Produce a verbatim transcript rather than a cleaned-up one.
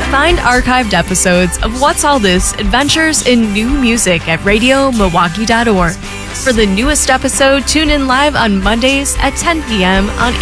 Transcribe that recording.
Find archived episodes of What's All This Adventures in New Music at radio milwaukee dot org. For the newest episode, tune in live on Mondays at ten p.m. on